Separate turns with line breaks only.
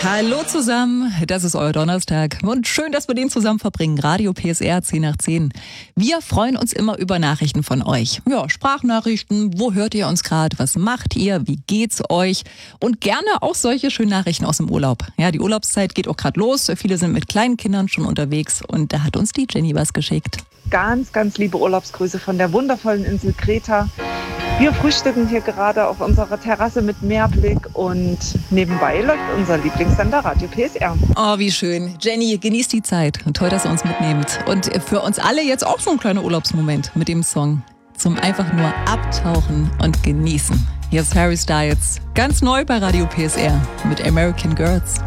Hallo zusammen, das ist euer Donnerstag und schön, dass wir den zusammen verbringen. Radio PSR 10 nach 10. Wir freuen uns immer über Nachrichten von euch. Ja, Sprachnachrichten, wo hört ihr uns gerade, was macht ihr, wie geht's euch? Und gerne auch solche schönen Nachrichten aus dem Urlaub. Ja, die Urlaubszeit geht auch gerade los, viele sind mit kleinen Kindern schon unterwegs und da hat uns die Jenny was geschickt.
Ganz, ganz liebe Urlaubsgrüße von der wundervollen Insel Kreta. Wir frühstücken hier gerade auf unserer Terrasse mit Meerblick und nebenbei läuft unser Lieblingssender Radio PSR.
Oh, wie schön. Jenny, genießt die Zeit und toll, dass ihr uns mitnehmt. Und für uns alle jetzt auch so ein kleiner Urlaubsmoment mit dem Song. Zum einfach nur abtauchen und genießen. Hier ist Harry Styles, ganz neu bei Radio PSR mit American Girls.